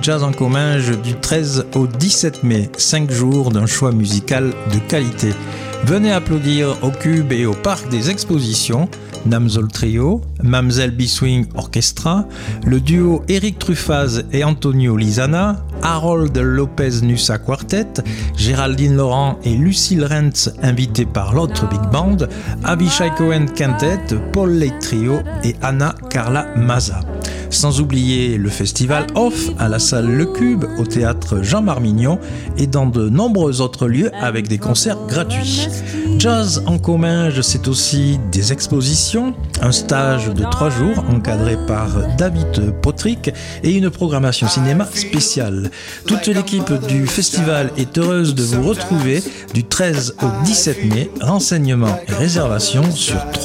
Jazz en Comminges du 13 au 17 mai, 5 jours d'un choix musical de qualité. Venez applaudir au Cube et au Parc des Expositions Namzol Trio, Mamzelle B-Swing Orchestra, le duo Eric Truffaz et Antonio Lizana, Harold Lopez Nusa Quartet, Géraldine Laurent et Lucille Rentz invités par l'autre Big Band, Avishai Cohen Quintet, Paul Late Trio et Anna Carla Maza. Sans oublier le festival Off à la salle Le Cube, au théâtre Jean Marmignon et dans de nombreux autres lieux avec des concerts gratuits. Jazz en Comminges, c'est aussi des expositions, un stage de 3 jours encadré par David Potrick et une programmation cinéma spéciale. Toute l'équipe du festival est heureuse de vous retrouver du 13 au 17 mai. Renseignements et réservations sur